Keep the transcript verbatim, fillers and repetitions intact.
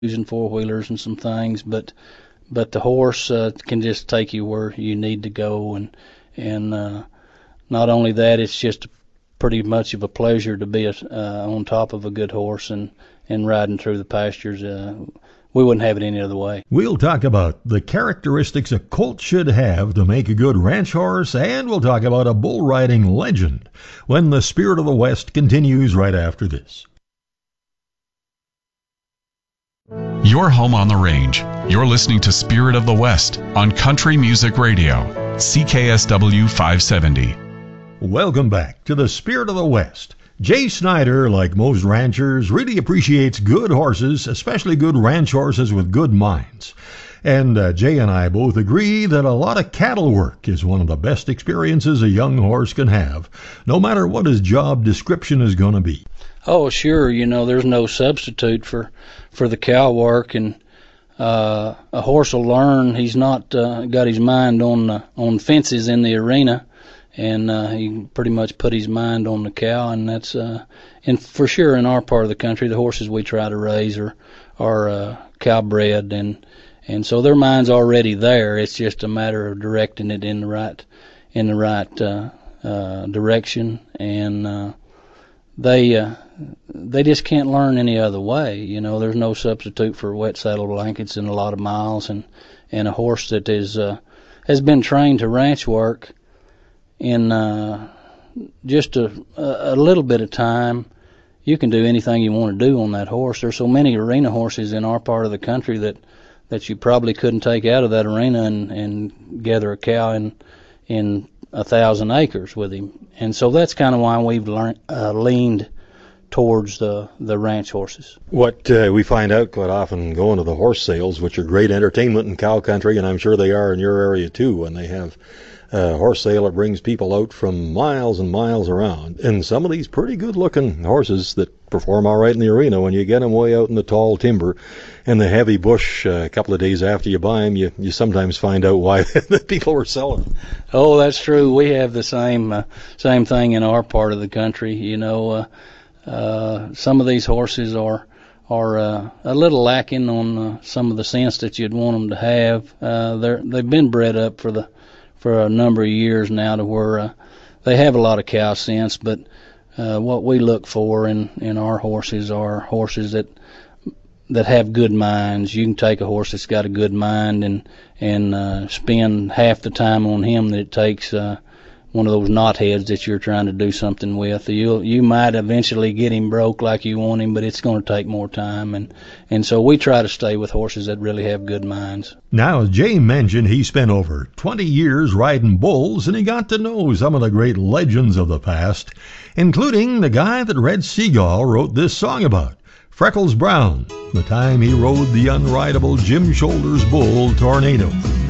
using four-wheelers and some things, but but the horse uh, can just take you where you need to go, and and uh, not only that, it's just pretty much of a pleasure to be a, uh, on top of a good horse and, and riding through the pastures. Uh, we wouldn't have it any other way. We'll talk about the characteristics a colt should have to make a good ranch horse, and we'll talk about a bull riding legend when the Spirit of the West continues right after this. You're home on the range. You're listening to Spirit of the West on Country Music Radio, C K S W five seventy. Welcome back to the Spirit of the West. Jay Snyder, like most ranchers, really appreciates good horses, especially good ranch horses with good minds. And uh, Jay and I both agree that a lot of cattle work is one of the best experiences a young horse can have, no matter what his job description is going to be. Oh, sure. You know, there's no substitute for, for the cow work, and uh, a horse will learn. He's not uh, got his mind on uh, on fences in the arena, and uh, he can pretty much put his mind on the cow, and that's uh, and for sure in our part of the country, the horses we try to raise are are uh, cow bred, and and so their mind's already there. It's just a matter of directing it in the right in the right uh, uh, direction, and uh, they. Uh, They just can't learn any other way. You know, there's no substitute for wet saddle blankets and a lot of miles, and, and a horse that is uh, has been trained to ranch work in uh, just a, a little bit of time. You can do anything you want to do on that horse. There's so many arena horses in our part of the country that, that you probably couldn't take out of that arena and, and gather a cow in in a thousand acres with him. And so that's kind of why we've learned, uh, leaned towards the, the ranch horses. What uh, we find out quite often going to the horse sales, which are great entertainment in cow country, and I'm sure they are in your area too, when they have a horse sale, it brings people out from miles and miles around. And some of these pretty good-looking horses that perform all right in the arena, when you get them way out in the tall timber and the heavy bush uh, a couple of days after you buy them, you, you sometimes find out why the people were selling them. Oh, that's true. We have the same uh, same thing in our part of the country. You know, uh, Uh, some of these horses are are uh, a little lacking on uh, some of the sense that you'd want them to have. Uh, they're they've been bred up for the for a number of years now to where uh, they have a lot of cow sense. But uh, what we look for in, in our horses are horses that that have good minds. You can take a horse that's got a good mind and and uh, spend half the time on him that it takes Uh, one of those knotheads that you're trying to do something with. You you might eventually get him broke like you want him, but it's going to take more time. And, and so we try to stay with horses that really have good minds. Now, as Jay mentioned, he spent over twenty years riding bulls, and he got to know some of the great legends of the past, including the guy that Red Seagull wrote this song about, Freckles Brown, the time he rode the unrideable Jim Shoulders bull Tornado.